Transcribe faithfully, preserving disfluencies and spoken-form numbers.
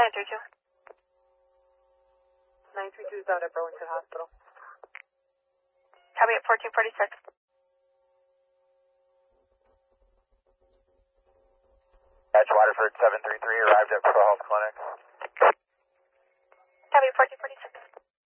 nine three two. nine three two is out at Burlington Hospital. Copy at fourteen forty-six. Edge Waterford seven three three arrived at Pearl Health Clinic. Copy at fourteen forty-six.